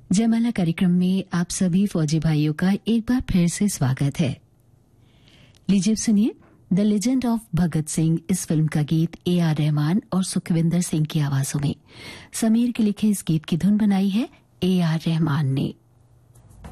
जयमाला कार्यक्रम में आप सभी फौजी भाइयों का एक बार फिर से स्वागत है। लीजिए सुनिए the legend of Bhagat Singh इस फिल्म का गीत A.R. रहमान और सुखविंदर सिंह की आवाजों में। समीर के लिखे इस गीत की धुन बनाई है A.R. रहमान ने।